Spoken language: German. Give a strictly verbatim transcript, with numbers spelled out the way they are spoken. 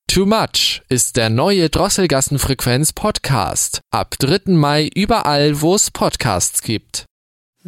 Too Much ist der neue Drosselgassen-Frequenz-Podcast. Ab dritten Mai überall, wo es Podcasts gibt.